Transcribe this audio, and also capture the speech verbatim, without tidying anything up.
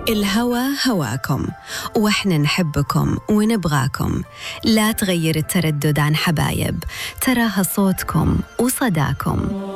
الهوى هواكم، وإحنا نحبكم ونبغاكم. لا تغير التردد عن حبايب، تراها صوتكم وصداكم.